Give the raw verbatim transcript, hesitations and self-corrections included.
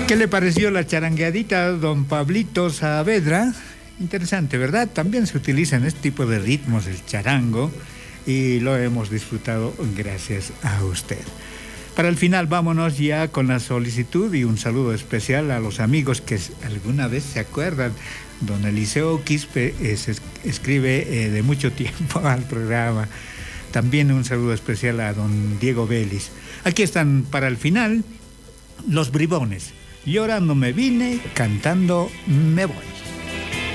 ¿Qué le pareció la charangueadita, don Pablito Saavedra? Interesante, ¿verdad? También se utiliza en este tipo de ritmos el charango y lo hemos disfrutado gracias a usted. Para el final, vámonos ya con la solicitud y un saludo especial a los amigos que alguna vez se acuerdan. Don Eliseo Quispe eh, se escribe eh, de mucho tiempo al programa. También un saludo especial a don Diego Vélez. Aquí están para el final los Bribones. Llorando me vine, cantando me voy.